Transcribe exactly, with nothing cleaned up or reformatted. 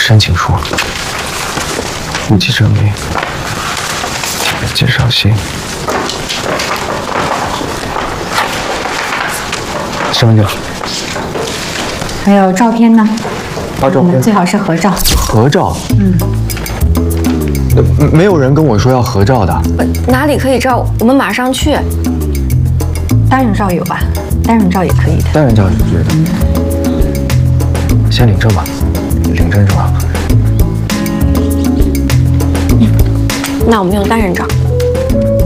申请书、户籍证明、介绍信、身份证， 还有照片呢？ 发照片最好是合照。 合照？嗯。呃，没有人跟我说要合照的。 呃哪里可以照？我们马上去。 单人照有吧？单人照也可以的。 单人照是对的。先领证吧，领证重要。 那我们用单人照。